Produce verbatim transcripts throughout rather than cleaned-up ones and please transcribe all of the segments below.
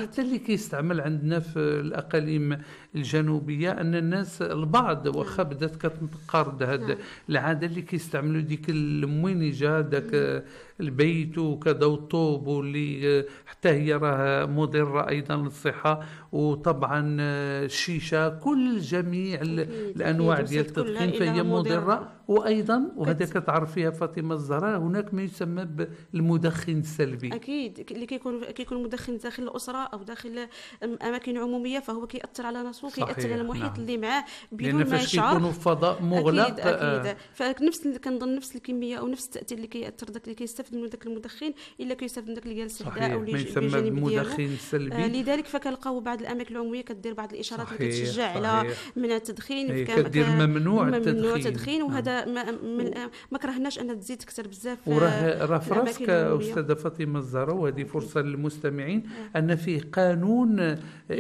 وحتى اللي كيستعمل عندنا في الأقاليم الجنوبية أن الناس البعض واخا بدات كتنقرض هاد نعم. العادة اللي كيستعملوا ديك الموينجة داك البيت وكذا والطوب واللي حتى هي راه مضرة أيضا للصحة. وطبعا الشيشة كل جميع ال- أكيد، الأنواع أكيد، ديال وصلت كلها التدخين فهي إلى مضرة. مضرة. وأيضا وهذا كت- كتعرف فيها فاطمة الزهراء هناك ما يسمى بالمدخن السلبي. اكيد اللي كيكون كيكون مدخن داخل الاسره او داخل اماكن عموميه، فهو كيأثر على راسه، كيأثر صحيح، على المحيط نعم. اللي معاه لأن بدون ما فاش كيكونوا يشعر. في فضاء مغلق اكيد آه، اكيد فنفس كنظن نفس الكميه او نفس التاثير اللي كيأثر داك اللي كيستافد من داك المدخن الا كيستافد من داك اللي جالس صحيح حداه او ما اللي يسمى بجانب ديالو. بالمدخن آه السلبي. لذلك فكنلقاو بعض الاماكن العموميه كدير بعض الاشارات اللي صحيح، كتشجع على صحيح. منع التدخين، هي فكان- كدير ك- ممنوع ممنوع التدخين. التدخين. نعم. وهذا ما من ما كرهناش ان تزيد اكثر بزاف في وراه راه في الأماكن راسك العمومية. استاذه فاطمه الزهراء، وهذه أكيد. فرصه للمستمعين ان فيه قانون يم-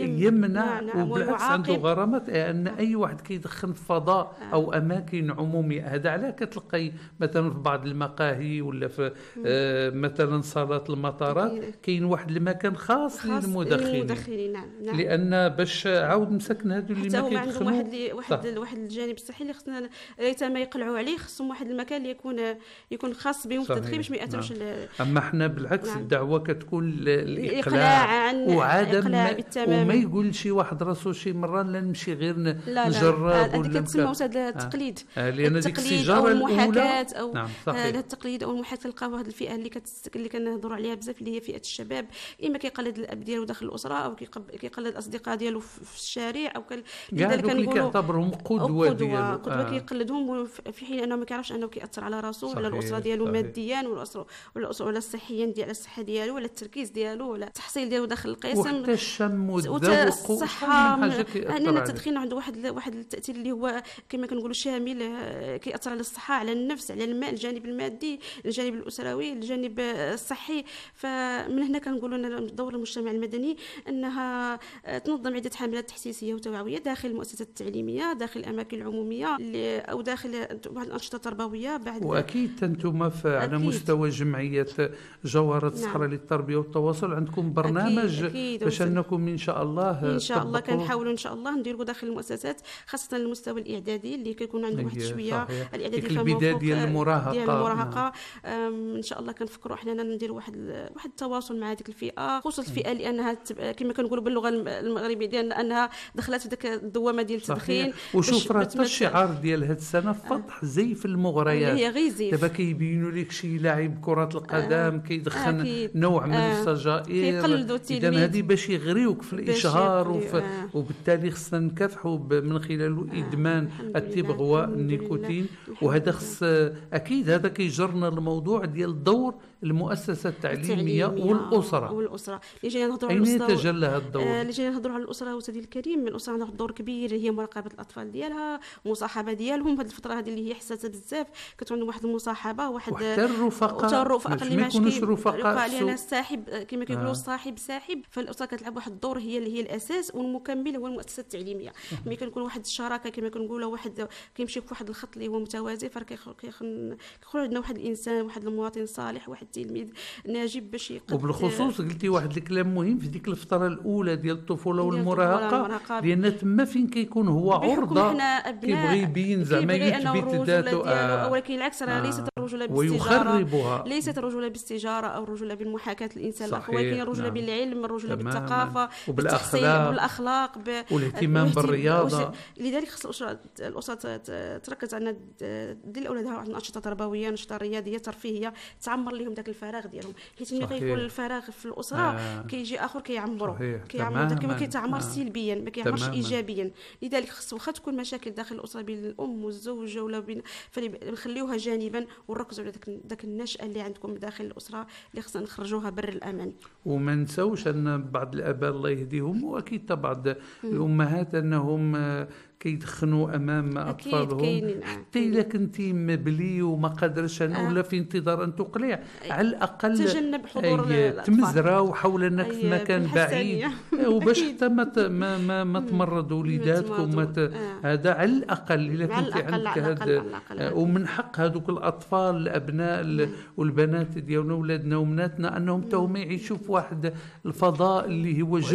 يمنع نعم، نعم، وبالعكس عنده ويعاقب. غرامات ان اي واحد كيدخن في فضاء او اماكن عموميه. هذا علاه كتلقي مثلا في بعض المقاهي ولا في آه مثلا صالات المطارات أكيد. كاين واحد المكان خاص خاص للمدخنين، للمدخنين. نعم نعم. لان باش عاود مسكن هذو اللي حتى ما هما عندهم واحد كيدخنوا لي واحد صح. واحد الجانب الصحي اللي خصنا ريت ما يقلعوا عليه. خصهم واحد المكان اللي يكون يكون خاص بهم في صحيح. التدخين باش ما ياثرش نعم. ال- اما احنا بالعكس نعم. الدعوه كتكون ل- الإقلاع الاقلاع عن وعدم الإقلاع ما- بالتمام. وما يقول شي واحد راسو شي مره لا نمشي غير ن- لا لا نجرب هذه ولا كتسمى نكا- وساد التقليد. آه، لان ديك التقليد السيجاره او الاولى المحاكاه او نعم هذا صحيح. التقليد او المحاكاه تلقاو هذه الفئه اللي كتس... اللي كنهضروا عليها بزاف اللي هي فئه الشباب، اما كيقلد الاب ديالو داخل الاسره او كيقب... كيقلد الاصدقاء ديالو في في الشارع او كل كاع لذلك دوك اللي كنقولوا كيعتبرهم قدوه قدوه ديالو قدوه آه. كيقلدهم في حين انه ما كيعرفش انه كيأثر على راسه وعلى صحيح، الاسره ديالو صحيح. ماديا والاسره والاسره ولا صحيا ديال الصحه ديالو ولا التركيز ديالو ولا التحصيل ديالو داخل القسم. وحتى الشم والذوق الصحه من حاجه لان كيأثر عليه. التدخين عنده واحد واحد التاثير اللي هو كما كنقولوا شامل، آه، كيأثر على الصحه، على النفس، على الماء، الجانب المادي، الجانب الاسروي، الجانب آه، الصحي. فمن هنا كنقولوا ان دور المجتمع المدني انها آه، تنظم عده حملات تحسيسيه وتوعويه داخل المؤسسات التعليميه، داخل الاماكن العموميه اللي- او داخل بعض الانشطه التربويه. بعد واكيد انتم في على أكيد. مستوى جمعيه جوهره الصحراء نعم. للتربيه والتواصل عندكم برنامج أكيد. باش انكم ان شاء الله ان شاء الله تطبقوا. كنحاولوا ان شاء الله نديروا داخل المؤسسات خاصه المستوى الاعدادي اللي كيكون عندهم واحد أيه، شويه صحيح. الاعدادي ديك فما البداية فوق ديال المراهقة. ديال المراهقه. نعم. أم، ان شاء الله كنفكروا احنا نديروا واحد واحد التواصل مع هذيك الفئه، خصوصا الفئه لانها تب- كما كنقولوا باللغه الم- المغربيه ديالنا انها دخلت في ذاك الدوامه ديال التدخين. صحيح. وشوف باش- راه باش حتى ما- الشعار ديال هاد السنه فتح زيف المغريات. اللي هي غير زيف. دابا كيبينوا لك شي لاعب كره القدم كيدخن أكيد. نوع من آه. السجائر. كيقلدوا اذا التلميذ. هذه باش يغريوك في باش الاشهار يقلي- وفي آه. وبالتالي خصنا نكافحوا ب- من خلال ادمان الحمد التبغ لله، الحمد والنيكوتين. لله، وهذا الحمد خص اكيد هذا كيجرنا الموضوع ديال دور المؤسسه التعليميه والاسره. والاسره اللي جايين نهضروا على اين الاسره يتجلى هذا الدور؟ آه، اللي جايين نهضروا على الاسره وسيدي الكريم. الاسره عندها دور كبير، هي مراقبه الاطفال ديالها، مصاحبه ديالهم. هذه الفتره هذه اللي هي حساسه بزاف كتكون عندهم واحد المصاحبه واحد وحتى الرفقاء وحتى الرفقاء باش اللي ما ما يكونوش رفقاء لان سوء. الساحب كما كيقولوا آه. الصاحب ساحب. فالاسره كتلعب واحد الدور، هي اللي هي الاساس، والمكمل هو المؤسسه التعليميه. ملي كنكون واحد الشراكه كما كنقولوا واحد كيمشي في واحد الخط اللي هو متوازي، فكيخرج عندنا واحد الانسان، واحد المواطن صالح، واحد التلميذ ناجب باش يقد. وبالخصوص قلتي واحد الكلام مهم في ديك الفتره الاولى ديال الطفوله ديال والمراهقه، والمراهقة. لان تما فين كيكون هو بحكم عرضه حنا أبناء كيبغي يبين زعما كيبغي أنه يثبت الرجولة ذاته ديالو. آه. ولكن العكس راه آه. ليست الرجوله بالاستجاره، ويخربها. ليست الرجوله بالاستجاره او الرجوله بالمحاكاه الانسان صحيح. الاخر، ولكن الرجوله نعم. بالعلم، الرجوله تماماً. بالثقافه، وبالأخلاق. بالتحصيل، بالاخلاق ب... والاهتمام بالرياضه. لذلك خص الاسره الاسره ت- تركز على دير لاولادها واحد الانشطه تربويه، انشطه رياضيه ترفيهيه تعمر لهم ذاك الفراغ ديالهم، حيت ملي صحيح. كيكون الفراغ في الاسره آه. كيجي اخر كيعمرو صحيح. كيعمر داك تماماً. ما كيتعمر آه. سلبيا، ما كيعمرش تماماً. ايجابيا. لذلك خص واخا تكون مشاكل داخل الاسره بين الام والزوج ولا بين، فنخليوها جانبا ونركزوا على داك داك النشأة اللي عندكم داخل الاسره اللي خصنا نخرجوها بر الامان. وما نساوش ان بعض الاباء الله يهديهم واكيد بعض الامهات انهم آه، كيدخنوا امام أكيد اطفالهم كاينين، آه. حتى الا كنتي مبلي وما قادرش انا آه. ولا في انتظار ان تقلع على الاقل تجنب حضور أي الأطفال. تمزرة وحاول انك في أي مكان بعيد بالحسانية. وباش أكيد. حتى ما ت- ما ما, ما تمرض وليداتكم ما ت... آه. هذا على الاقل الا على كنتي الأقل، عندك على الأقل، هذا على الأقل. آه، ومن حق هذوك الاطفال الابناء ال- والبنات ديالنا ولادنا وبناتنا انهم توما يعيشوا في واحد الفضاء اللي هو